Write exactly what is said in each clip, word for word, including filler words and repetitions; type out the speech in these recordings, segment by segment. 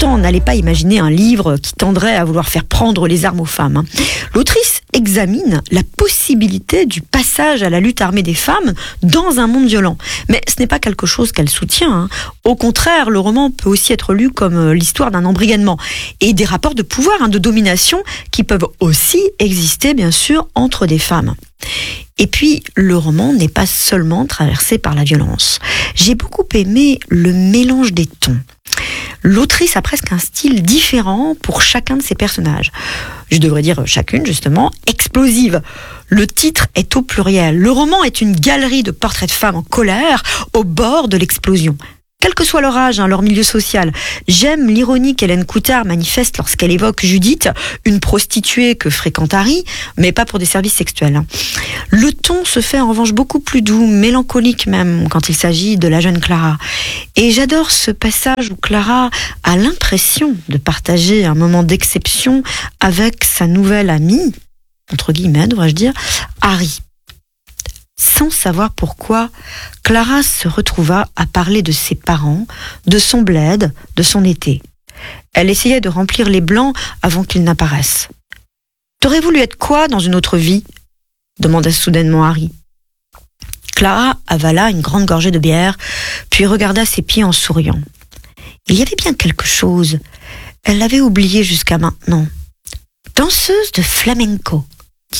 pourtant, n'allez pas imaginer un livre qui tendrait à vouloir faire prendre les armes aux femmes. Hein. L'autrice examine la possibilité du passage à la lutte armée des femmes dans un monde violent. Mais ce n'est pas quelque chose qu'elle soutient. Hein. Au contraire, le roman peut aussi être lu comme l'histoire d'un embrigadement et des rapports de pouvoir, hein, de domination qui peuvent aussi exister, bien sûr, entre des femmes. Et puis, le roman n'est pas seulement traversé par la violence. J'ai beaucoup aimé le mélange des tons. L'autrice a presque un style différent pour chacun de ses personnages. Je devrais dire chacune, justement, explosive. Le titre est au pluriel. Le roman est une galerie de portraits de femmes en colère au bord de l'explosion. Quel que soit leur âge, hein, leur milieu social. J'aime l'ironie qu'Hélène Coutard manifeste lorsqu'elle évoque Judith, une prostituée que fréquente Harry, mais pas pour des services sexuels. Hein. Le ton se fait en revanche beaucoup plus doux, mélancolique même, quand il s'agit de la jeune Clara. Et j'adore ce passage où Clara a l'impression de partager un moment d'exception avec sa nouvelle amie, entre guillemets, devrais-je dire, Harry. Sans savoir pourquoi, Clara se retrouva à parler de ses parents, de son bled, de son été. Elle essayait de remplir les blancs avant qu'ils n'apparaissent. « T'aurais voulu être quoi dans une autre vie ?» demanda soudainement Harry. Clara avala une grande gorgée de bière, puis regarda ses pieds en souriant. Il y avait bien quelque chose. Elle l'avait oublié jusqu'à maintenant. « Danseuse de flamenco, dit-elle. »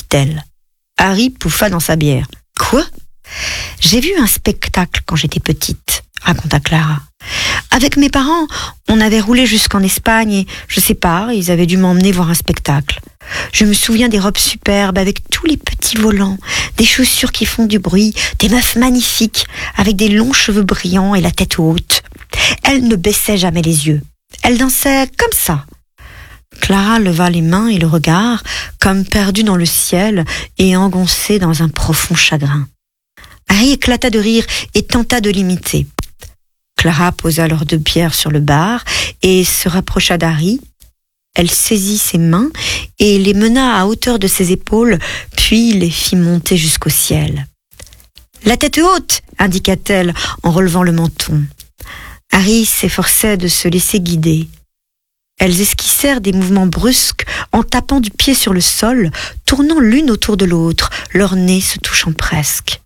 Harry pouffa dans sa bière. « Quoi ? J'ai vu un spectacle quand j'étais petite, raconta Clara. Avec mes parents, on avait roulé jusqu'en Espagne et, je sais pas, ils avaient dû m'emmener voir un spectacle. Je me souviens des robes superbes avec tous les petits volants, des chaussures qui font du bruit, des meufs magnifiques avec des longs cheveux brillants et la tête haute. Elles ne baissaient jamais les yeux. Elles dansaient comme ça. Clara leva les mains et le regard, comme perdue dans le ciel et engoncée dans un profond chagrin. Harry éclata de rire et tenta de l'imiter. Clara posa leurs deux pierres sur le bar et se rapprocha d'Harry. Elle saisit ses mains et les mena à hauteur de ses épaules, puis les fit monter jusqu'au ciel. « La tête haute !» indiqua-t-elle en relevant le menton. Harry s'efforçait de se laisser guider. Elles esquissèrent des mouvements brusques en tapant du pied sur le sol, tournant l'une autour de l'autre, leurs nez se touchant presque.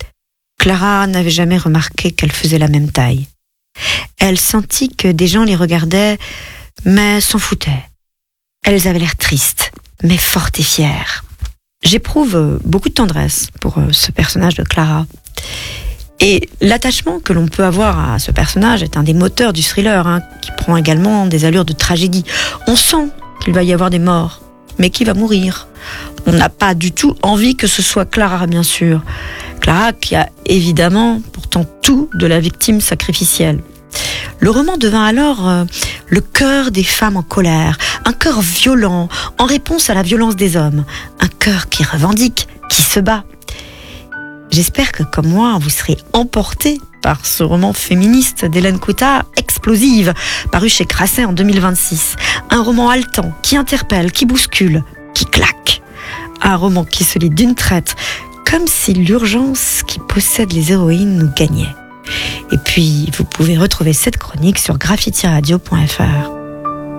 Clara n'avait jamais remarqué qu'elles faisaient la même taille. Elle sentit que des gens les regardaient, mais s'en foutaient. Elles avaient l'air tristes, mais fortes et fières. J'éprouve beaucoup de tendresse pour ce personnage de Clara. Et l'attachement que l'on peut avoir à ce personnage est un des moteurs du thriller, hein, qui prend également des allures de tragédie. On sent qu'il va y avoir des morts, mais qui va mourir. On n'a pas du tout envie que ce soit Clara, bien sûr. Clara qui a évidemment pourtant tout de la victime sacrificielle. Le roman devint alors euh, le cœur des femmes en colère, un cœur violent, en réponse à la violence des hommes, un cœur qui revendique, qui se bat. J'espère que, comme moi, vous serez emportés par ce roman féministe d'Hélène Coutard, Explosive, paru chez Grasset en deux mille vingt-six. Un roman haletant, qui interpelle, qui bouscule, qui claque. Un roman qui se lit d'une traite, comme si l'urgence qui possède les héroïnes nous gagnait. Et puis, vous pouvez retrouver cette chronique sur graffiti radio point f r.